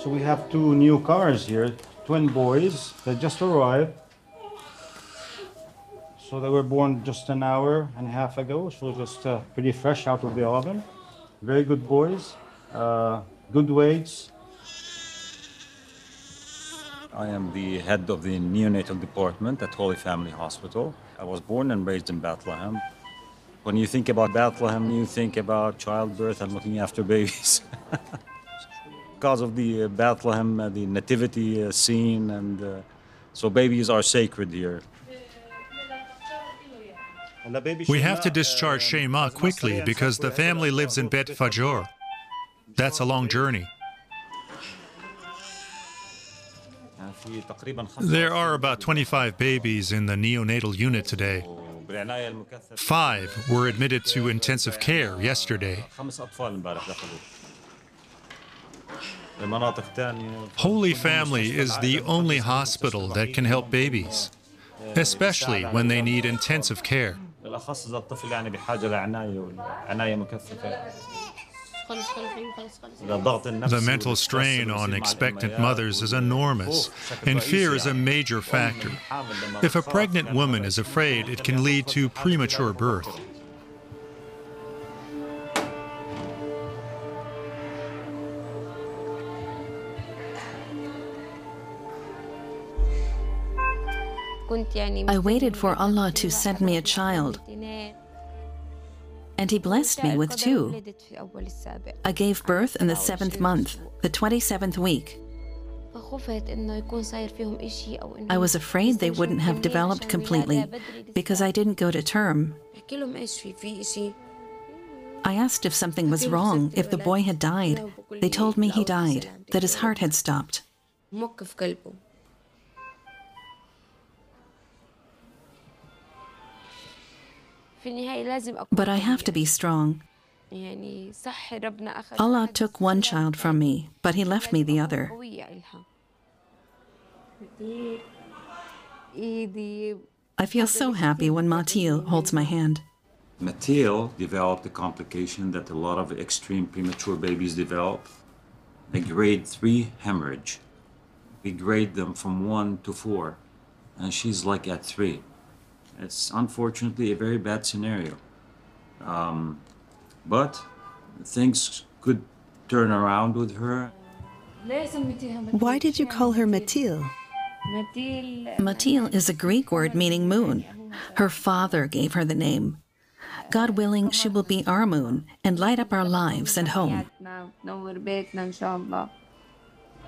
So we have two new cars here, twin boys that just arrived. So they were born just an hour and a half ago, so just pretty fresh out of the oven. Very good boys, good weights. I am the head of the neonatal department at Holy Family Hospital. I was born and raised in Bethlehem. When you think about Bethlehem, you think about childbirth and looking after babies. Because of the Bethlehem, the nativity scene, and so babies are sacred here. We have to discharge Shema quickly because the family lives in Bet Fajor. That's a long journey. There are about 25 babies in the neonatal unit today. 5 were admitted to intensive care yesterday. Holy Family is the only hospital that can help babies, especially when they need intensive care. The mental strain on expectant mothers is enormous, and fear is a major factor. If a pregnant woman is afraid, it can lead to premature birth. I waited for Allah to send me a child, and He blessed me with 2. I gave birth in the 7th month, the 27th week. I was afraid they wouldn't have developed completely because I didn't go to term. I asked if something was wrong, if the boy had died. They told me he died, that his heart had stopped. But I have to be strong. Allah took one child from me, but He left me the other. I feel so happy when Matil holds my hand. Matil developed a complication that a lot of extreme premature babies develop, a grade 3 hemorrhage. We grade them from 1 to 4, and she's like at 3. It's unfortunately a very bad scenario. But things could turn around with her. Why did you call her Matil? Matil is a Greek word meaning moon. Her father gave her the name. God willing, she will be our moon and light up our lives and home.